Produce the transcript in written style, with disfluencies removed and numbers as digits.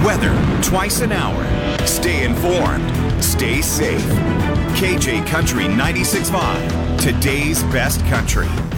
weather twice an hour. Stay informed. Stay safe. KJ Country 96.5, today's best country.